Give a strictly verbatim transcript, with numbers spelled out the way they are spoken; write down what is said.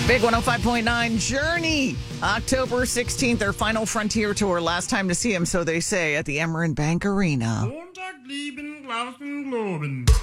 Big one oh five point nine Journey, October sixteenth, their final Frontier tour. Last time to see him, so they say, at the Emeren Bank Arena.